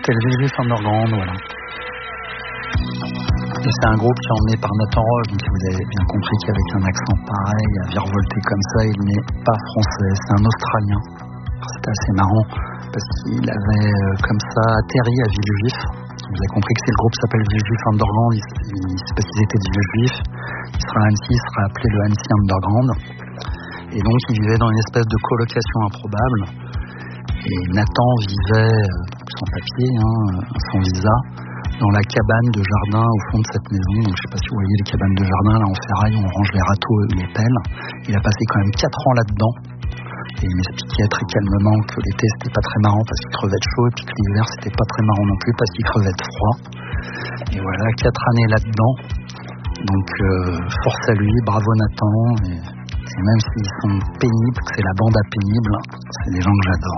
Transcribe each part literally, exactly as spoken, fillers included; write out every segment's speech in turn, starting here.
C'était le Village Underground, voilà. Et c'est un groupe qui est emmené par Nathan Roche, donc vous avez bien compris qu'avec un accent pareil, à virevolter comme ça, il n'est pas français, c'est un Australien. C'était assez marrant, parce qu'il avait euh, comme ça atterri à Villejuif. Vous avez compris que si le groupe s'appelle Villejuif Underground, il, il, c'est parce qu'ils étaient de Villejuif. Il sera à Annecy, il sera appelé le Annecy Underground. Et donc il vivait dans une espèce de colocation improbable. Et Nathan vivait euh, sans papier, hein, sans visa, dans la cabane de jardin au fond de cette maison. Donc, je ne sais pas si vous voyez les cabanes de jardin là en ferraille où on range les râteaux et les pelles. Il a passé quand même quatre ans là-dedans. Et il m'expliquait très calmement que l'été c'était pas très marrant parce qu'il crevait de chaud, et puis que l'hiver c'était pas très marrant non plus parce qu'il crevait de froid. Et voilà, quatre années là-dedans. Donc euh, force à lui, bravo Nathan. Et, et même s'ils sont pénibles, que c'est la bande à pénibles, c'est des gens que j'adore.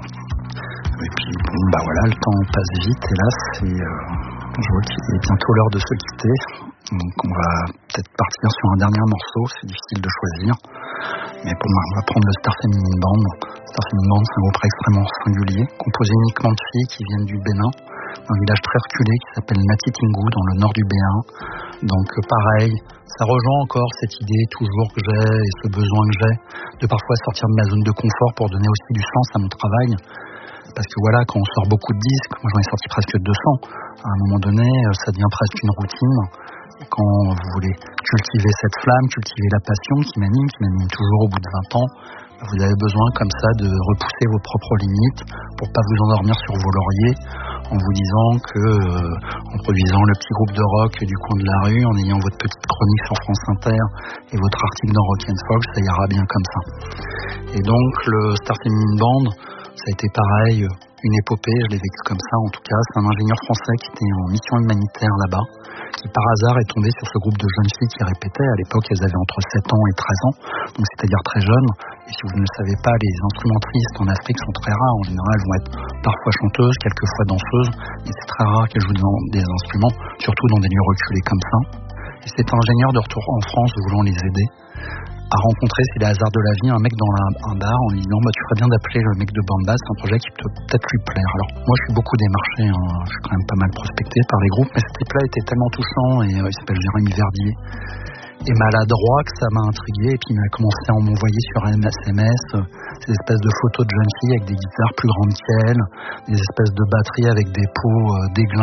Et puis bon bah voilà, le temps passe vite hélas. Et euh, je vois qu'il est bientôt l'heure de se quitter. Donc on va peut-être partir sur un dernier morceau, c'est difficile de choisir. Mais bon, on va prendre le Star Feminine Band. Star Feminine Band, c'est un groupe extrêmement singulier, composé uniquement de filles qui viennent du Bénin, d'un village très reculé qui s'appelle Natitingou, dans le nord du Bénin. Donc pareil, ça rejoint encore cette idée toujours que j'ai et ce besoin que j'ai de parfois sortir de ma zone de confort pour donner aussi du sens à mon travail. Parce que voilà, quand on sort beaucoup de disques, moi j'en ai sorti presque deux cents, à un moment donné, ça devient presque une routine. Quand vous voulez cultiver cette flamme, cultiver la passion qui m'anime, qui m'anime toujours au bout de vingt ans, vous avez besoin comme ça de repousser vos propres limites pour pas vous endormir sur vos lauriers en vous disant que, euh, en produisant le petit groupe de rock du coin de la rue, en ayant votre petite chronique sur France Inter et votre article dans Rock and Folk, ça ira bien comme ça. Et donc le Star Feminine Band, ça a été pareil, une épopée, je l'ai vécu comme ça en tout cas. C'est un ingénieur français qui était en mission humanitaire là-bas, qui par hasard est tombé sur ce groupe de jeunes filles qui répétaient. À l'époque, elles avaient entre sept ans et treize ans, donc c'est-à-dire très jeunes. Et si vous ne le savez pas, les instrumentistes en Afrique sont très rares. En général, elles vont être parfois chanteuses, quelquefois danseuses, mais c'est très rare qu'elles jouent dans des instruments, surtout dans des lieux reculés comme ça. Et cet ingénieur de retour en France, voulant les aider, a rencontré, c'est les hasards de la vie, un mec dans un, un bar en lui disant bah, tu ferais bien d'appeler le mec de Band Bass, c'est un projet qui peut peut-être lui plaire. Alors moi je suis beaucoup démarché, hein, je suis quand même pas mal prospecté par les groupes, mais ce type-là était tellement touchant et euh, il s'appelle Jérémy Verdier et maladroit que ça m'a intrigué. Et puis il a commencé à m'envoyer sur M S M S euh, ces espèces de photos de jeunes filles avec des guitares plus grandes qu'elles, des espèces de batteries avec des pots euh, déglingués